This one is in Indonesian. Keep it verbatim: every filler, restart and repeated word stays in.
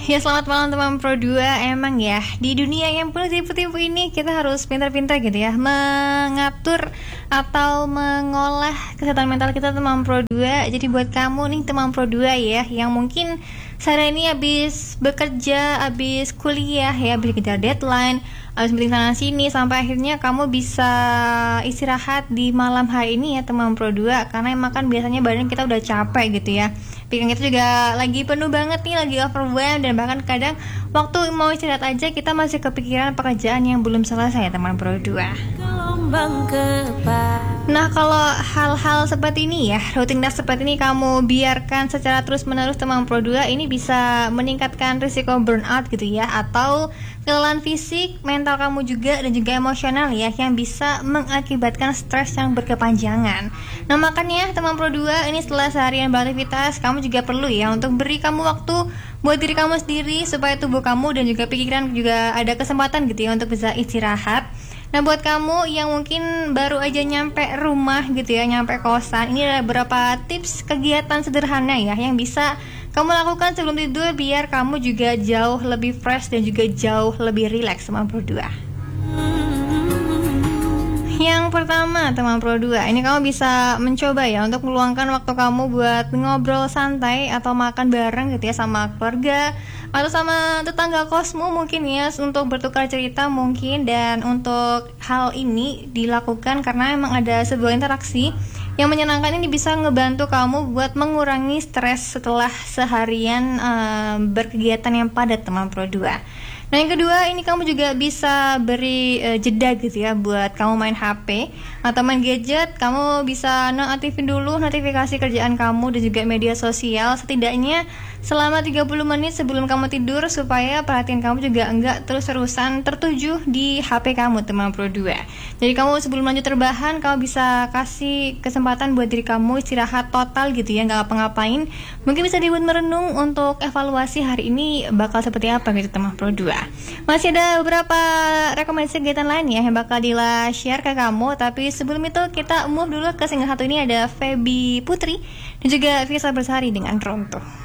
Ya selamat malam teman Pro dua. Emang ya di dunia yang penuh tipu-tipu ini kita harus pintar-pintar gitu ya mengatur atau mengolah kesehatan mental kita teman Pro dua. Jadi buat kamu nih teman Pro dua ya yang mungkin sehari ini habis bekerja, habis kuliah ya, habis kejar deadline, habis meeting sana sini sampai akhirnya kamu bisa istirahat di malam hari ini ya teman Pro dua, karena emang kan biasanya badan kita udah capek gitu ya. Pikiran kita juga lagi penuh banget nih, lagi overwhelmed, dan bahkan kadang waktu mau istirahat aja kita masih kepikiran pekerjaan yang belum selesai teman Pro dua. Nah kalau hal-hal seperti ini ya, rutinitas seperti ini kamu biarkan secara terus-menerus teman Pro dua, ini bisa meningkatkan risiko burnout gitu ya, atau kelelahan fisik, mental kamu juga, dan juga emosional ya, yang bisa mengakibatkan stres yang berkepanjangan. Nah makanya teman Pro dua, ini setelah seharian beraktivitas, kamu juga perlu ya untuk beri kamu waktu buat diri kamu sendiri, supaya tubuh kamu dan juga pikiran juga ada kesempatan gitu ya untuk bisa istirahat. Nah buat kamu yang mungkin baru aja nyampe rumah gitu ya, nyampe kosan, ini ada beberapa tips kegiatan sederhana ya yang bisa kamu lakukan sebelum tidur biar kamu juga jauh lebih fresh dan juga jauh lebih rileks teman Pro dua. Yang pertama teman Pro dua, ini kamu bisa mencoba ya untuk meluangkan waktu kamu buat ngobrol santai atau makan bareng gitu ya sama keluarga atau sama tetangga kosmu mungkin ya, untuk bertukar cerita mungkin. Dan untuk hal ini dilakukan karena emang ada sebuah interaksi yang menyenangkan, ini bisa ngebantu kamu buat mengurangi stres setelah seharian uh, berkegiatan yang padat teman Pro dua. Nah yang kedua, ini kamu juga bisa beri uh, jeda gitu ya buat kamu main H P atau main gadget. Kamu bisa nonaktifin dulu notifikasi kerjaan kamu dan juga media sosial setidaknya selama tiga puluh menit sebelum kamu tidur, supaya perhatian kamu juga enggak terus-terusan tertuju di H P kamu teman Pro dua. Jadi kamu sebelum lanjut terbahan, kamu bisa kasih kesempatan buat diri kamu istirahat total gitu ya, nggak ngapa-ngapain. Mungkin bisa dibuat merenung untuk evaluasi hari ini bakal seperti apa gitu teman Pro dua. Masih ada beberapa rekomendasi kegiatan lain ya yang bakal Dila share ke kamu, tapi sebelum itu kita move dulu ke single satu ini, ada Feby Putri dan juga Fisa Bersari dengan Ronto.